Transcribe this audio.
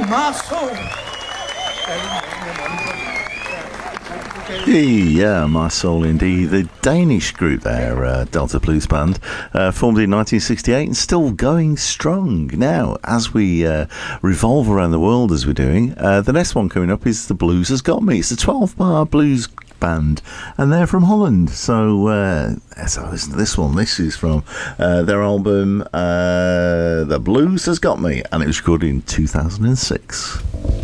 my soul. Yeah, My Soul indeed. The Danish group there, Delta Blues Band, formed in 1968 and still going strong now as we revolve around the world as we're doing. The next one coming up is The Blues Has Got Me. It's a 12-bar blues band and they're from Holland. So listen to this one. This is from their album The Blues Has Got Me, and it was recorded in 2006.